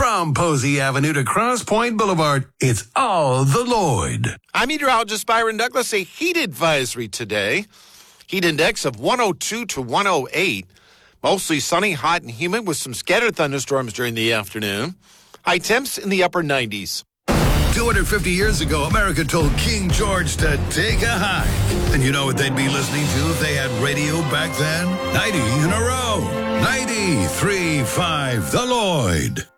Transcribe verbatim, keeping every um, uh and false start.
From Posey Avenue to Cross Point Boulevard, it's all the Lloyd. I'm meteorologist Byron Douglas. A heat advisory today. Heat index of one oh two to one oh eight. Mostly sunny, hot, and humid with some scattered thunderstorms during the afternoon. High temps in the upper nineties. two hundred fifty years ago, America told King George to take a hike. And you know what they'd be listening to if they had radio back then? ninety in a row. ninety-three point five The Lloyd.